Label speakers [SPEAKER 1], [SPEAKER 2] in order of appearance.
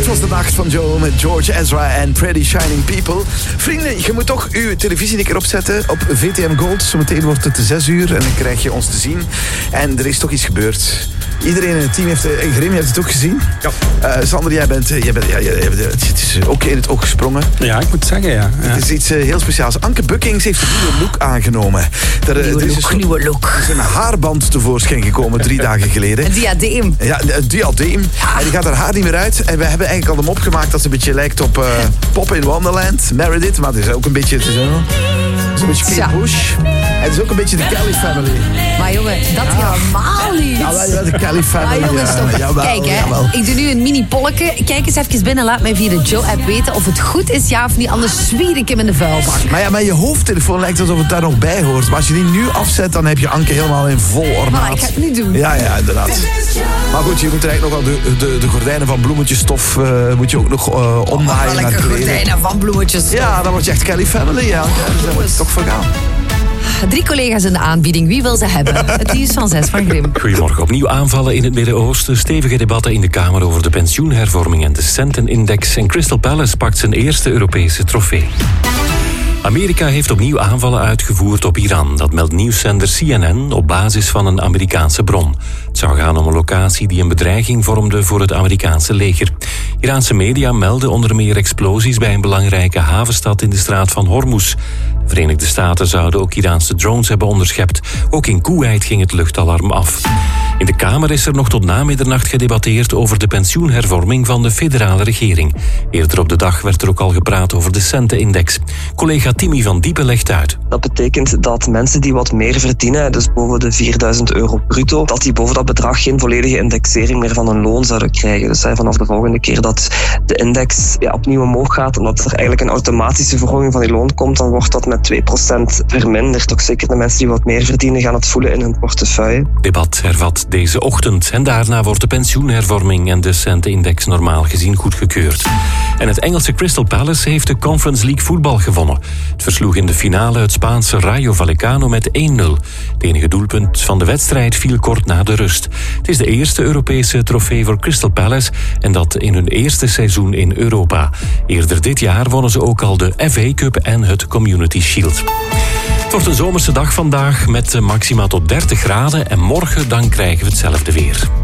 [SPEAKER 1] Dat was de nacht van Joe met George Ezra en Pretty Shining People. Vrienden, je moet toch uw televisie een keer opzetten op VTM Gold. Zometeen wordt het 6 uur en dan krijg je ons te zien. En er is toch iets gebeurd. Iedereen in het team heeft... Grim, je hebt het ook gezien?
[SPEAKER 2] Ja.
[SPEAKER 1] Sander, het is ook in het oog gesprongen.
[SPEAKER 2] Ja, ik moet zeggen, ja.
[SPEAKER 1] Het is iets heel speciaals. Anke Buckings heeft een nieuwe look aangenomen.
[SPEAKER 3] Nieuwe look.
[SPEAKER 1] Er is een haarband tevoorschijn gekomen 3 dagen geleden.
[SPEAKER 3] Een diadeem.
[SPEAKER 1] Ja, een diadeem. Ja. En die gaat haar haar niet meer uit. En we hebben eigenlijk al de mop gemaakt dat ze een beetje lijkt op Pop in Wonderland. Meredith, maar het is ook een beetje... Het is een beetje Kate Bush. En het is ook een beetje de Kelly Family.
[SPEAKER 3] Maar jongen, dat helemaal niet.
[SPEAKER 1] Ja, de Kelly Family.
[SPEAKER 3] Maar jongens, toch.
[SPEAKER 1] Jawel,
[SPEAKER 3] kijk, hè,
[SPEAKER 1] jawel.
[SPEAKER 3] ik doe nu een mini-polletje. Kijk eens even binnen, laat mij via de Joe-app weten of het goed is, ja of niet. Anders zwier ik hem in de vuilbak.
[SPEAKER 1] Maar ja, met je hoofdtelefoon lijkt alsof het daar nog bij hoort. Maar als je die nu afzet, dan heb je Anke helemaal in vol ornaat.
[SPEAKER 3] Maar ik ga het niet doen.
[SPEAKER 1] Ja, inderdaad. Maar goed, je moet er eigenlijk nog wel de gordijnen van bloemetjesstof moet je ook nog omnaaien naar kleden.
[SPEAKER 3] Gordijnen van bloemetjesstof.
[SPEAKER 1] Ja, dan word je echt Kelly Family. Ja, daar moet je toch voor gaan.
[SPEAKER 3] 3 collega's in de aanbieding. Wie wil ze hebben? Het nieuws van 6 van Grim.
[SPEAKER 4] Goedemorgen. Opnieuw aanvallen in het Midden-Oosten. Stevige debatten in de Kamer over de pensioenhervorming en de centenindex. En Crystal Palace pakt zijn eerste Europese trofee. Amerika heeft opnieuw aanvallen uitgevoerd op Iran. Dat meldt nieuwszender CNN op basis van een Amerikaanse bron. Het zou gaan om een locatie die een bedreiging vormde voor het Amerikaanse leger. Iraanse media melden onder meer explosies bij een belangrijke havenstad in de straat van Hormuz. De Verenigde Staten zouden ook Iraanse drones hebben onderschept. Ook in Koeweit ging het luchtalarm af. In de Kamer is er nog tot na middernacht gedebatteerd over de pensioenhervorming van de federale regering. Eerder op de dag werd er ook al gepraat over de centenindex. Collega Timmy van Diepen legt uit.
[SPEAKER 5] Dat betekent dat mensen die wat meer verdienen, dus boven de €4.000 bruto, dat die boven dat bedrag geen volledige indexering meer van hun loon zouden krijgen. Dus vanaf de volgende keer dat de index opnieuw omhoog gaat en dat er eigenlijk een automatische verhoging van die loon komt, dan wordt dat met 2% verminderd. Ook zeker de mensen die wat meer verdienen gaan het voelen in hun portefeuille.
[SPEAKER 4] Debat hervat deze ochtend en daarna wordt de pensioenhervorming en de centenindex normaal gezien goedgekeurd. En het Engelse Crystal Palace heeft de Conference League voetbal gewonnen. Het versloeg in de finale het Spaanse Rayo Vallecano met 1-0. Het enige doelpunt van de wedstrijd viel kort na de rust. Het is de eerste Europese trofee voor Crystal Palace en dat in hun eerste seizoen in Europa. Eerder dit jaar wonnen ze ook al de FA Cup en het Community Shield. Het wordt een zomerse dag vandaag met maxima tot 30 graden en morgen dan krijgen we hetzelfde weer.